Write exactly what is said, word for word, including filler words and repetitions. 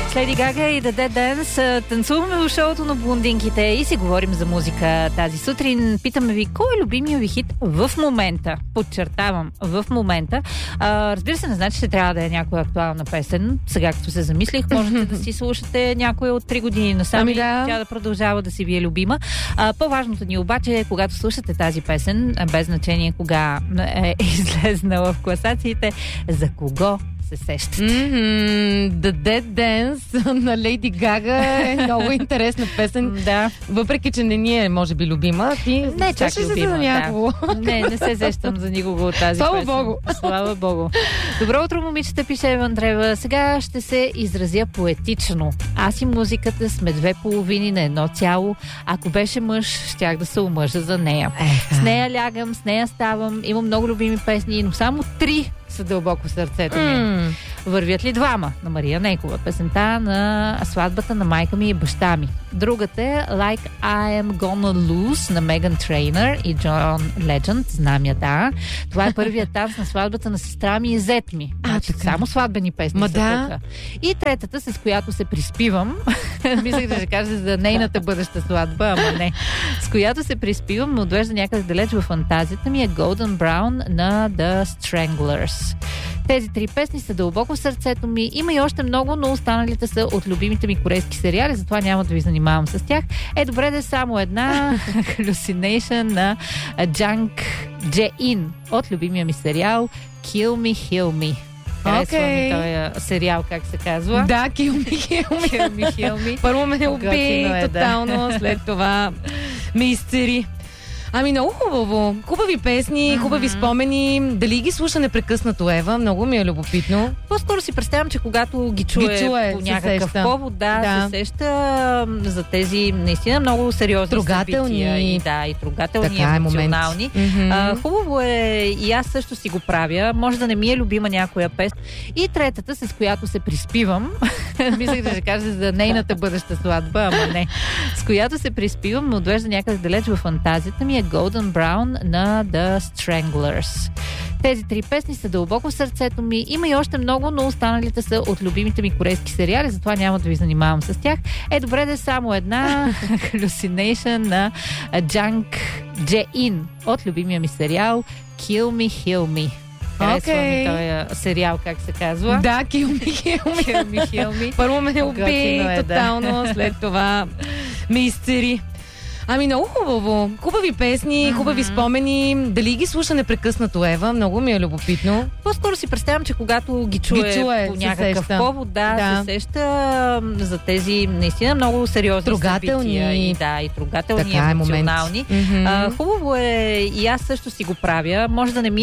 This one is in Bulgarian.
С Леди Гага и The Dead Dance танцуваме в шоуто на блондинките и си говорим за музика тази сутрин. Питаме ви, кой е любимия ви хит в момента? Подчертавам, в момента. А, разбира се, не значи, че трябва да е някоя актуална песен. Сега, като се замислих, можете да си слушате някоя от три години насам ами да. Тя да продължава да си ви е любима. А, по-важното ни обаче е, когато слушате тази песен, без значение кога е излезнала в класациите, за кого се сещате. Mm-hmm. The Dead Dance на Леди Гага е много интересна песен. Да. Въпреки, че не ни е, може би, любима. Ти не чак любима, за някого. Да. Не, не се сещам за никого от тази Слава песен. Богу. Слава Богу. Добро утро, момичета, пише Ева Андреева. Сега ще се изразя поетично. Аз и музиката сме две половини на едно цяло. Ако беше мъж, щях да се омъжа за нея. Еха. С нея лягам, с нея ставам. Имам много любими песни, но само три са дълбоко в сърцето ми. Mm. Вървят ли двама? На Мария Нейкова. Песента на сватбата на майка ми и баща ми. Другата е Like I Am Gonna Lose на Меган Трейнър и Джон Ледженд. Знам я, да. Това е първият танц на сватбата на сестра ми и зет ми. А, значи, само сватбени песни Ма са да. тук. И третата, с която се приспивам, мислех да ще кажа за нейната бъдеща сватба, ама не. С която се приспивам, но отвежда някъде далеч във фантазията ми е Golden Brown на The Stranglers. Тези три песни са дълбоко в сърцето ми. Има и още много, но останалите са от любимите ми корейски сериали, затова няма да ви занимавам с тях. Е, добре да е само една Hallucination на Jang Jae-in от любимия ми сериал Kill Me, Heal Me. Харесва okay. ми този сериал, как се казва. Да, Kill Me, Heal Me. Kill Me, Heal Me. Първо ме уби е, тотално, да. След това ме изцери. Ами много хубаво. Хубави песни, mm-hmm. хубави спомени. Дали ги слуша непрекъснато, Ева? Много ми е любопитно. По-скоро си представям, че когато ги чуе, ги чуе по някакъв повод, да, да, се сеща за тези наистина много сериозни трогателни събития. И, да, и трогателни, така, емоционални. Mm-hmm. А, хубаво е, и аз също си го правя. Може да не ми е любима някоя песен. И третата, с която се приспивам, мислех да ще кажа за нейната бъдеща сватба, ама не. С която се приспивам, но отвежда някъде далеч във фантазията ми е Golden Brown на The Stranglers. Тези три песни са дълбоко в сърцето ми. Има и още много, но останалите са от любимите ми корейски сериали, затова няма да ви занимавам с тях. Е, добре да е само една Hallucination на Jang Jae-in от любимия ми сериал Kill Me, Heal Me. Харесва okay. ми този сериал, как се казва. Да, Kill Me, Heal Me. Kill Me, Heal Me. Първо ме уби е, тотално, да. След това ме изцери. Ами много хубаво. Хубави песни, mm-hmm. хубави спомени. Дали ги слуша непрекъснато, Ева? Много ми е любопитно. По-скоро си представям, че когато ги чуе, ги чуе по някакъв повод, да, да, се сеща за тези наистина много сериозни трогателни събития. И, да, и трогателни, така, емоционални. Mm-hmm. А, хубаво е, и аз също си го правя. Може да не ми